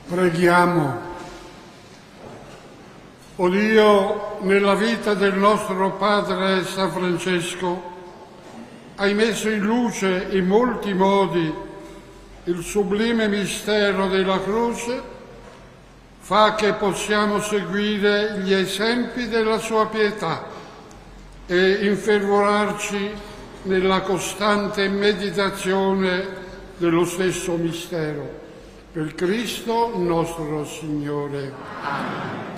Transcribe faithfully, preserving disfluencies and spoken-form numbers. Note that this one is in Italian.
Preghiamo. O Dio, nella vita del nostro Padre San Francesco, hai messo in luce in molti modi il sublime mistero della croce, fa che possiamo seguire gli esempi della sua pietà e infervorarci nella costante meditazione dello stesso mistero. Per Cristo nostro Signore. Amen.